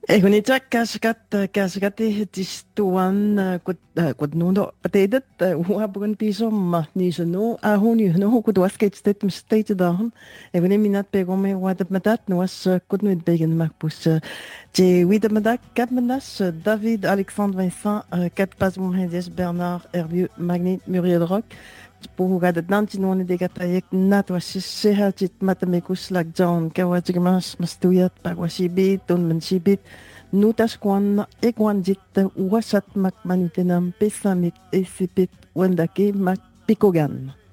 Egunita kaskat tistuan kut nuno patedet uabun pisom ni sunu ahuni no kut wasket stet state dahan eguni minat pegome wadat matat was kut nu begen makpus je wida madak kapmenas David Alexandre Vincent kat pas Mohamed Bernard Hervieux Magnet Muriel Rock pour gadat nantinon de gatayek nat wasis sehatit matamikus lag John kawajigmas mastuyat pagwasibit un mansibit nutas kwan ekwanjit wasat mak manutenam pesamit esipit wendake mak pikogan.